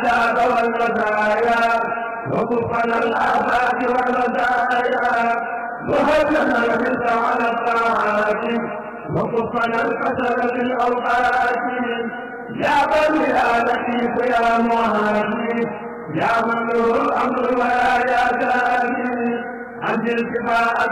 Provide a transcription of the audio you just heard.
الآداب والمزايا وكفنا الآفات والمزايا وهبنا الرزق على الطاعات وكفنا الكسل في الأوقات يا بني لطيف يا مهادي يا من له الأمر ولا يا داني أنزل كفاءة